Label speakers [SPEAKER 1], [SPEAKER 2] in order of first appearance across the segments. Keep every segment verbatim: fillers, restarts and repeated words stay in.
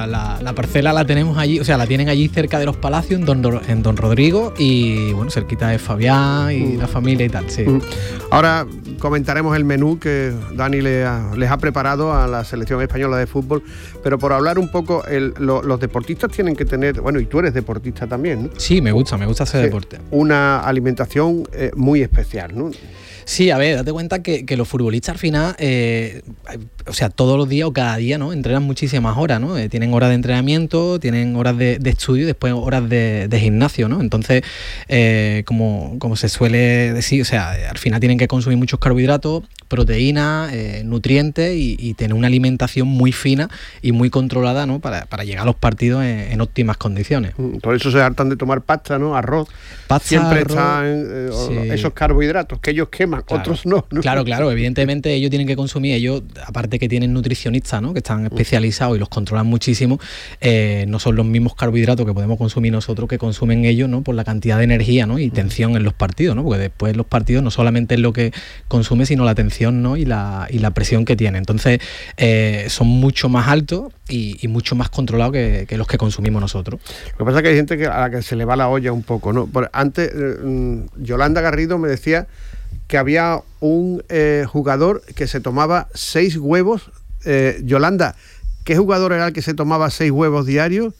[SPEAKER 1] sea, la, la parcela la tenemos allí, o sea, la tienen allí cerca de los Palacios, en Don, en Don Rodrigo, y bueno, cerquita de Fabián y mm. la familia y tal, sí.
[SPEAKER 2] Mm. Ahora comentaremos el menú que Dani le ha, les ha preparado a la selección española de fútbol, pero por hablar un poco, el, lo, los deportistas tienen que tener, bueno, y tú eres deportista también, ¿no?
[SPEAKER 1] Sí, me gusta, me gusta hacer
[SPEAKER 2] sí,
[SPEAKER 1] deporte.
[SPEAKER 2] Una alimentación eh, muy especial, ¿no?
[SPEAKER 1] Sí, a ver, date cuenta que, que los futbolistas al final, eh, o sea, todos los días o cada día, ¿no? Entrenan muchísimas horas, ¿no? Eh, tienen horas de entrenamiento, tienen horas de, de estudio y después horas de, de gimnasio, ¿no? Entonces, eh, como, como se suele decir, o sea, al final tienen que consumir muchos carbohidratos, proteínas, eh, nutrientes y, y tener una alimentación muy fina y muy controlada, ¿no? Para, para llegar a los partidos en, en óptimas condiciones.
[SPEAKER 2] Por eso se hartan de tomar pasta, ¿no? Arroz.
[SPEAKER 1] Pasta,
[SPEAKER 2] Siempre
[SPEAKER 1] arroz,
[SPEAKER 2] están eh, sí. esos carbohidratos que ellos queman, claro. Otros no, no.
[SPEAKER 1] Claro, claro, evidentemente ellos tienen que consumir, ellos, aparte que tienen nutricionistas, ¿no? Que están especializados y los controlan muchísimo, eh, no son los mismos carbohidratos que podemos consumir nosotros que consumen ellos, ¿no? Por la cantidad de energía, ¿no? Y tensión en los partidos, ¿no? Porque después los partidos no solamente es lo que consume, sino la tensión, ¿no? Y la, y la presión que tiene. Entonces, eh, son mucho más altos y, y mucho más controlados que, que los que consumimos nosotros.
[SPEAKER 2] Lo que pasa es que hay gente que, a la que se le va la olla un poco, ¿no? Por, antes, eh, Yolanda Garrido me decía que había un eh, jugador que se tomaba seis huevos. Eh, Yolanda, ¿qué jugador era el que se tomaba seis huevos diarios?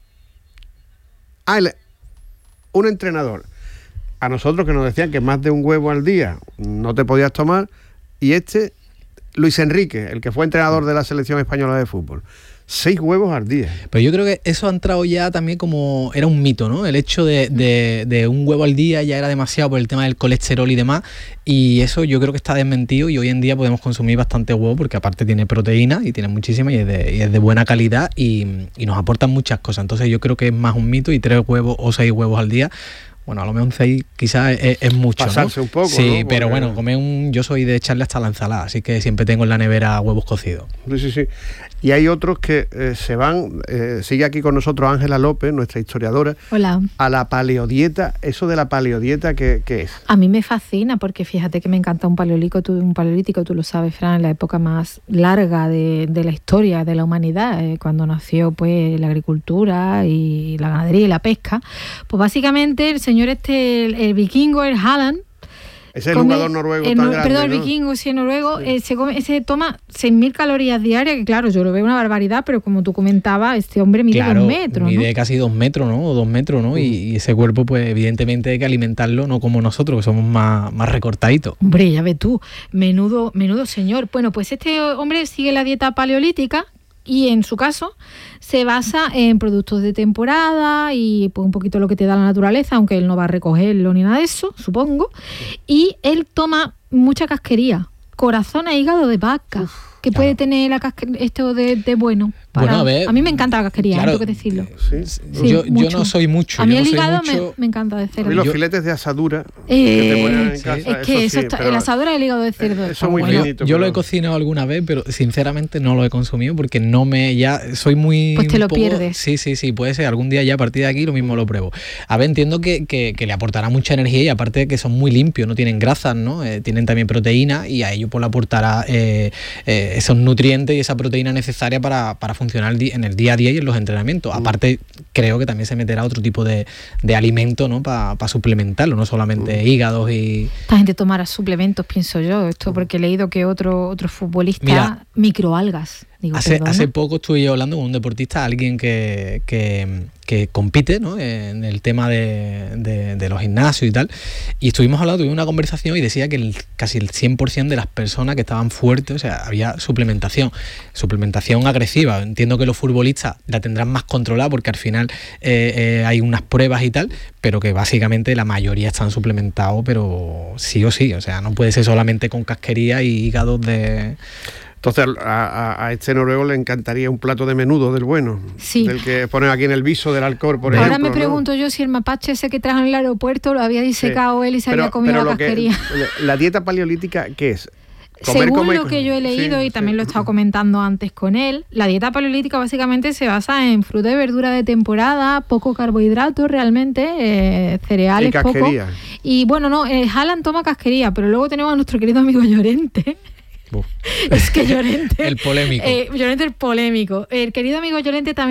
[SPEAKER 2] Ah, el, un entrenador. A nosotros que nos decían que más de un huevo al día no te podías tomar. Y este, Luis Enrique, el que fue entrenador de la selección española de fútbol. Seis huevos al día.
[SPEAKER 1] Pero yo creo que eso ha entrado ya también como... Era un mito, ¿no? El hecho de, de, de un huevo al día ya era demasiado por el tema del colesterol y demás. Y eso yo creo que está desmentido y hoy en día podemos consumir bastante huevo porque aparte tiene proteína y tiene muchísima y es de, y es de buena calidad y, y nos aportan muchas cosas. Entonces yo creo que es más un mito y tres huevos o seis huevos al día... Bueno, a lo mejor un seis quizás es, es mucho,
[SPEAKER 2] pasarse, ¿no? Un poco,
[SPEAKER 1] sí,
[SPEAKER 2] ¿no?
[SPEAKER 1] Porque... pero bueno, comer un, yo soy de echarle hasta la ensalada, así que siempre tengo en la nevera huevos cocidos.
[SPEAKER 2] Sí, sí, sí. Y hay otros que eh, se van, eh, sigue aquí con nosotros Ángela López, nuestra historiadora.
[SPEAKER 3] Hola.
[SPEAKER 2] A la paleodieta. ¿Eso de la paleodieta qué, qué es?
[SPEAKER 3] A mí me fascina porque fíjate que me encanta un paleolítico, tú, un paleolítico, tú lo sabes, Fran, la época más larga de, de la historia de la humanidad, eh, cuando nació pues la agricultura y la ganadería y la pesca. Pues básicamente el señor este, el, el vikingo, el Haaland,
[SPEAKER 2] es el jugador noruego
[SPEAKER 3] el,
[SPEAKER 2] tan
[SPEAKER 3] no,
[SPEAKER 2] grande,
[SPEAKER 3] Perdón,
[SPEAKER 2] ¿no?
[SPEAKER 3] el vikingo, sí, el noruego,
[SPEAKER 2] sí.
[SPEAKER 3] eh, se, come, se toma seis mil calorías diarias, que claro, yo lo veo una barbaridad, pero como tú comentabas, este hombre mide
[SPEAKER 1] claro,
[SPEAKER 3] dos metros,
[SPEAKER 1] mide
[SPEAKER 3] ¿no?
[SPEAKER 1] casi dos metros, ¿no? O dos metros, ¿no? Uh-huh. Y, y ese cuerpo, pues evidentemente hay que alimentarlo, no como nosotros, que somos más, más recortaditos.
[SPEAKER 3] Hombre, ya ves tú, menudo, menudo señor. Bueno, pues este hombre sigue la dieta paleolítica y en su caso se basa en productos de temporada y pues un poquito lo que te da la naturaleza, aunque él no va a recogerlo ni nada de eso, supongo. Y él toma mucha casquería, corazón e hígado de vaca. Uf, que claro. Puede tener la casque- esto de, de bueno. Para... Bueno, a, ver, a mí me encanta la casquería, claro, tengo que decirlo.
[SPEAKER 2] Sí,
[SPEAKER 3] sí,
[SPEAKER 1] yo, yo no soy mucho.
[SPEAKER 3] A mí
[SPEAKER 1] yo
[SPEAKER 3] el
[SPEAKER 1] no
[SPEAKER 3] hígado
[SPEAKER 1] mucho...
[SPEAKER 3] me, me encanta de cerdo.
[SPEAKER 2] A mí los
[SPEAKER 3] yo...
[SPEAKER 2] filetes de asadura
[SPEAKER 3] eh,
[SPEAKER 2] que te ponen en
[SPEAKER 3] sí.
[SPEAKER 2] casa.
[SPEAKER 3] Es que
[SPEAKER 2] eso
[SPEAKER 3] eso
[SPEAKER 2] sí,
[SPEAKER 3] está, el asadura del hígado de cerdo.
[SPEAKER 2] Eso
[SPEAKER 3] está
[SPEAKER 2] muy
[SPEAKER 3] bueno.
[SPEAKER 2] finito.
[SPEAKER 1] Yo, yo
[SPEAKER 2] pero...
[SPEAKER 1] lo he cocinado alguna vez, pero sinceramente no lo he consumido porque no me... ya soy muy...
[SPEAKER 3] Pues te lo
[SPEAKER 1] poco...
[SPEAKER 3] pierdes.
[SPEAKER 1] Sí, sí, sí, puede ser. Algún día ya a partir de aquí lo mismo lo pruebo. A ver, entiendo que, que, que le aportará mucha energía y aparte de que son muy limpios, no tienen grasas, ¿no? Eh, tienen también proteína y a ellos pues le aportará eh, eh, esos nutrientes y esa proteína necesaria para, para funcionar en el día a día y en los entrenamientos. Aparte, creo que también se meterá otro tipo de, de alimento, ¿no? Para pa suplementarlo, no solamente uh. hígados y...
[SPEAKER 3] Esta gente tomará suplementos, pienso yo, esto porque he leído que otro, otro futbolista... Mira, microalgas. Digo,
[SPEAKER 1] hace, hace poco estuve yo hablando con un deportista, alguien que, que, que compite, ¿no? En el tema de, de, de los gimnasios y tal, y estuvimos hablando, tuvimos una conversación y decía que el, casi el cien por ciento de las personas que estaban fuertes, o sea, había suplementación, suplementación agresiva. Entiendo que los futbolistas la tendrán más controlada porque al final eh, eh, hay unas pruebas y tal, pero que básicamente la mayoría están suplementados, pero sí o sí, o sea, no puede ser solamente con casquería y hígados de...
[SPEAKER 2] Entonces a, a este noruego le encantaría un plato de menudo del bueno,
[SPEAKER 3] sí.
[SPEAKER 2] Del que ponen aquí en el viso del Alcor, por
[SPEAKER 3] Ahora
[SPEAKER 2] ejemplo.
[SPEAKER 3] Ahora me pregunto ¿no? yo si el mapache ese que trajo en el aeropuerto lo había disecado sí. él y se pero, había comido la casquería.
[SPEAKER 2] Que, la dieta paleolítica, ¿qué es? Comer,
[SPEAKER 3] Según
[SPEAKER 2] comer,
[SPEAKER 3] lo que yo he leído
[SPEAKER 2] sí,
[SPEAKER 3] y también
[SPEAKER 2] sí.
[SPEAKER 3] lo he estado comentando antes con él, la dieta paleolítica básicamente se basa en fruta y verdura de temporada, poco carbohidratos realmente, eh, cereales,
[SPEAKER 2] y casquería.
[SPEAKER 3] poco. Y bueno, no, eh, Haaland toma casquería, pero luego tenemos a nuestro querido amigo Llorente. Es que Llorente...
[SPEAKER 1] el polémico.
[SPEAKER 3] Eh, Llorente el polémico. El querido amigo Llorente también